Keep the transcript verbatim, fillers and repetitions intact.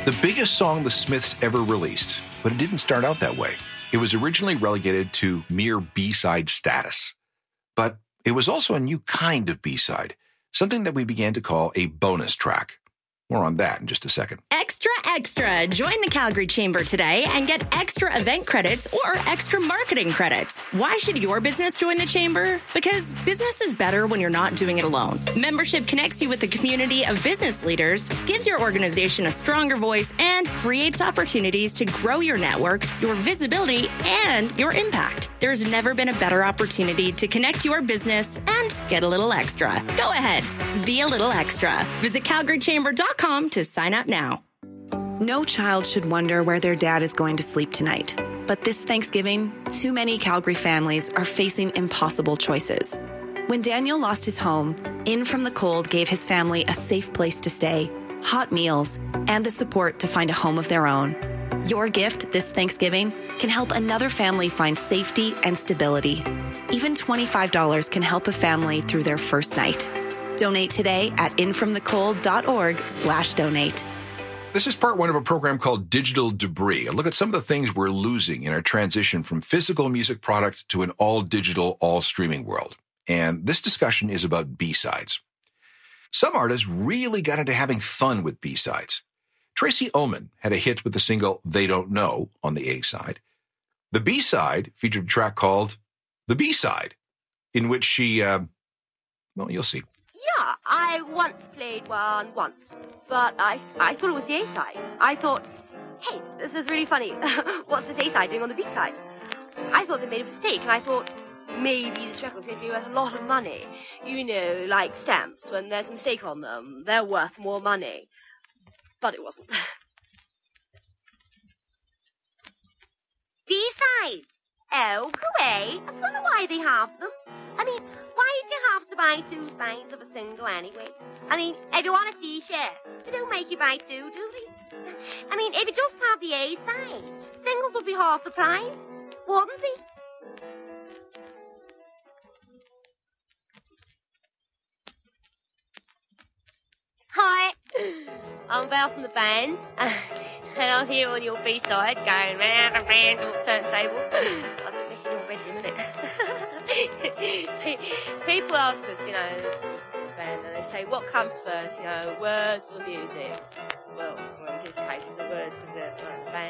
The biggest song the Smiths ever released, but it didn't start out that way. It was originally relegated to mere B-side status. But it was also a new kind of B-side, something that we began to call a bonus track. More on that in just a second. Extra, extra. Join the Calgary Chamber today and get extra event credits or extra marketing credits. Why should your business join the Chamber? Because business is better when you're not doing it alone. Membership connects you with a community of business leaders, gives your organization a stronger voice, and creates opportunities to grow your network, your visibility, and your impact. There's never been a better opportunity to connect your business and get a little extra. Go ahead, be a little extra. Visit calgary chamber dot com to sign up now. No child should wonder where their dad is going to sleep tonight. But this Thanksgiving, too many Calgary families are facing impossible choices. When Daniel lost his home, In From the Cold gave his family a safe place to stay, hot meals, and the support to find a home of their own. Your gift this Thanksgiving can help another family find safety and stability. Even twenty-five dollars can help a family through their first night. Donate today at infromthecold.org slash donate. This is part one of a program called Digital Debris, a look at some of the things we're losing in our transition from physical music product to an all-digital, all-streaming world. And this discussion is about B-sides. Some artists really got into having fun with B-sides. Tracey Ullman had a hit with the single They Don't Know on the A-side. The B-side featured a track called The B-side, in which she, uh, well, you'll see. Yeah, I once played one once, but I I thought it was the A-side. I thought, hey, this is really funny. What's this A-side doing on the B-side? I thought they made a mistake, and I thought maybe this record's going to be worth a lot of money. You know, like stamps, when there's a mistake on them, they're worth more money. But it wasn't. B-sides? Oh, go away. I don't know why they have them. I mean, why do you have to buy two sides of a single anyway? I mean, if you want a t-shirt, they don't make you buy two, do they? I mean, if you just have the A-side, singles would be half the price, wouldn't they? Hi, I'm Val from the band, and I'm here on your B-side, going round and round on the turntable. I don't miss you already, a minute. People ask us, you know, band, and they say, what comes first, you know, words or music?